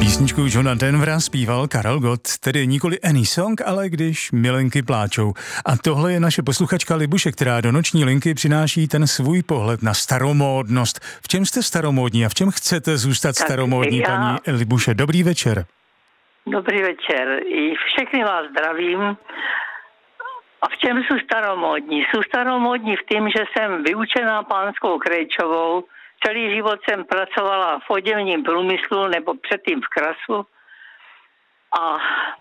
Písničku Johna Denvera zpíval Karel Gott, tedy nikoli Any Song, ale Když milenky pláčou. A tohle je naše posluchačka Libuše, která do noční linky přináší ten svůj pohled na staromódnost. V čem jste staromódní a v čem chcete zůstat staromódní, paní Libuše? Dobrý večer. Dobrý večer. I všechny vás zdravím. A v čem jsou staromódní? Jsou staromódní v tom, že jsem vyučená pánskou Krejčovou. Celý život jsem pracovala v oděvním průmyslu nebo předtím v Krasu. A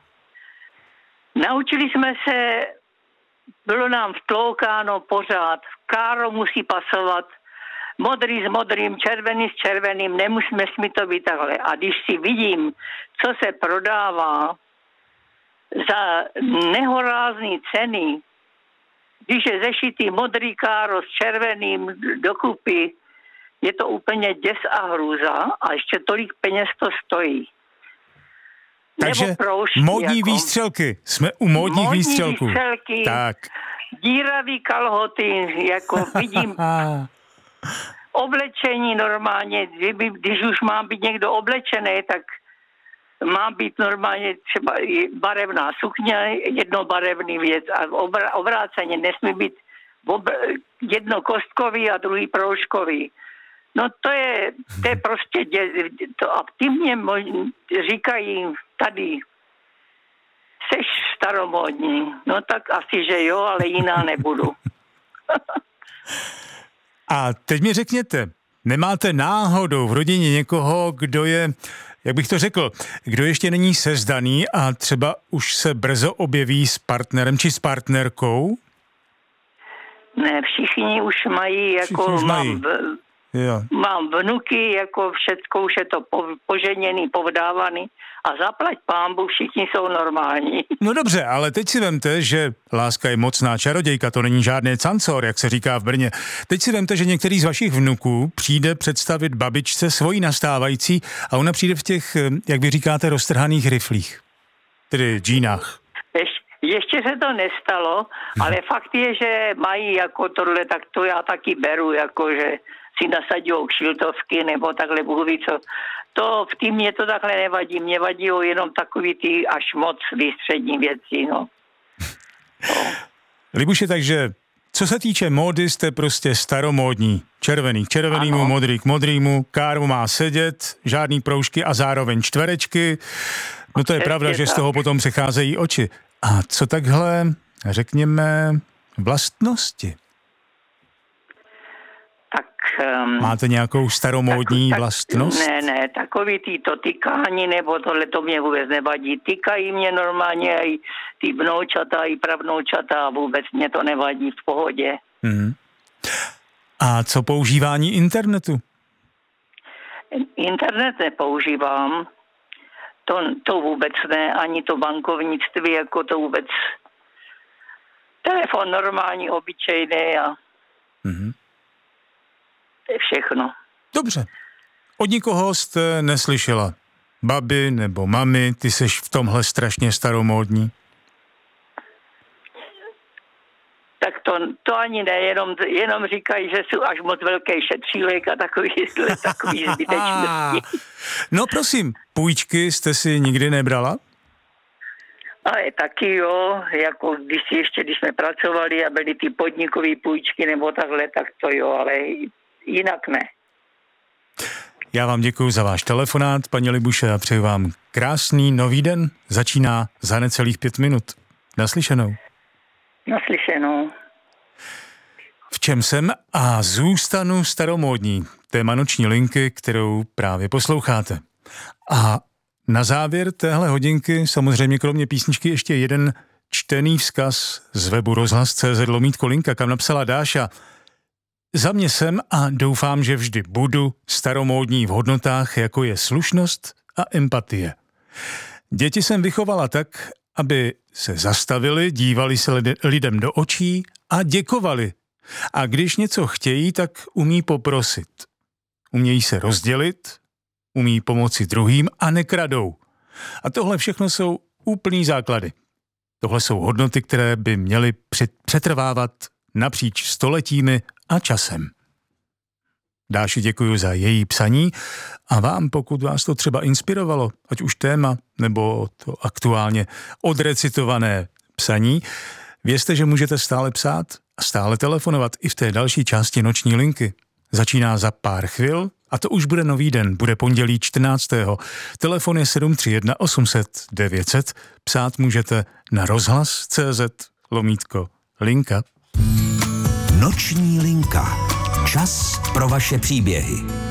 naučili jsme se, bylo nám vtloukáno pořád, káro musí pasovat, modrý s modrým, červený s červeným, nemusíme smí to být takhle. A když si vidím, co se prodává za nehorázný ceny, když je zešitý modrý káro s červeným dokupy, je to úplně děs a hrůza a ještě tolik peněz to stojí. Takže módní výstřelky. Jsme u módních výstřelků. Výstřelky, tak. Díravý kalhoty, jako vidím. Oblečení normálně, když už má být někdo oblečený, tak má být normálně třeba barevná sukně, jednobarevný věc a obráceně nesmí být jedno kostkový a druhý proužkový. No to je prostě to a ty mě říkají tady, seš staromódní. No tak asi, že jo, ale jiná nebudu. A teď mi řekněte, nemáte náhodou v rodině někoho, kdo je, jak bych to řekl, kdo ještě není sezdaný a třeba už se brzo objeví s partnerem či s partnerkou? Ne, všichni už mají, jako už mají. Mám vnuky, jako všecko už je to poženěný, povdávaný a zaplať pánbu, všichni jsou normální. No dobře, ale teď si vemte, že láska je mocná čarodějka, to není žádný cancor, jak se říká v Brně. Teď si vemte, že některý z vašich vnuků přijde představit babičce svoji nastávající a ona přijde v těch, jak vy říkáte, roztrhaných riflích, tedy džínách. Ještě se to nestalo, ale fakt je, že mají jako tohle, tak to já taky beru, jako že si nasadijou kšiltovky nebo takhle Bůh ví co. To v tým mě to takhle nevadí, mě vadí jenom takový ty až moc výstřední věci, no. Libuše, takže co se týče módy, jste prostě staromódní. Červený k červenému, modrý k modrýmu, káro má sedět, žádný proužky a zároveň čtverečky. No to je pravda, že z toho potom přecházejí oči. A co takhle, řekněme, vlastnosti? Tak... Máte nějakou staromódní vlastnost? Ne, takový to tykání nebo tohle to mě vůbec nevadí. Tykají mě normálně i ty vnoučata, i pravnoučata a vůbec mě to nevadí, v pohodě. A co používání internetu? Internet nepoužívám. To vůbec ne, ani to bankovnictví, jako to vůbec. Telefon normální, obyčejný a to je všechno. Dobře. Od nikoho jste neslyšela? Babi nebo mami, ty seš v tomhle strašně staromódní? Tak to ani ne, jenom říkají, že jsou až moc velký šetřílek a takový zbytečnosti. No prosím, půjčky jste si nikdy nebrala? Ale taky jo, jako když jsme pracovali a byly ty podnikové půjčky nebo takhle, tak to jo, ale jinak ne. Já vám děkuji za váš telefonát, paní Libuše, a přeju vám krásný nový den. Začíná za necelých 5 minut. Naslyšenou. Naslyšenou. V čem jsem a zůstanu staromódní? Téma noční linky, kterou právě posloucháte. A na závěr téhle hodinky samozřejmě kromě písničky ještě jeden čtený vzkaz z webu rozhlas.cz/linka, kam napsala Dáša. Za mě jsem a doufám, že vždy budu staromódní v hodnotách, jako je slušnost a empatie. Děti jsem vychovala tak, aby se zastavili, dívali se lidem do očí a děkovali. A když něco chtějí, tak umí poprosit. Umějí se rozdělit, umí pomoci druhým a nekradou. A tohle všechno jsou úplný základy. Tohle jsou hodnoty, které by měly přetrvávat napříč stoletími a časem. Dáši děkuji za její psaní a vám, pokud vás to třeba inspirovalo, ať už téma nebo to aktuálně odrecitované psaní, vězte, že můžete stále psát a stále telefonovat i v té další části noční linky. Začíná za pár chvil a to už bude nový den, bude pondělí 14. Telefon je 731 800 900, psát můžete na rozhlas.cz/linka. Noční linka. Čas pro vaše příběhy.